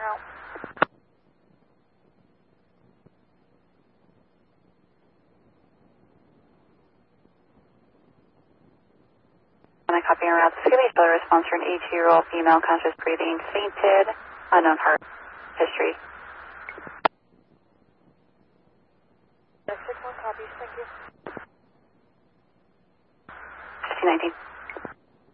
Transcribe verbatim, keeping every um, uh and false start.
out. When I copy around, just give me a response for an eighty-two-year-old female, conscious breathing, fainted, unknown heart history. six one copies, thank you. fifteen nineteen.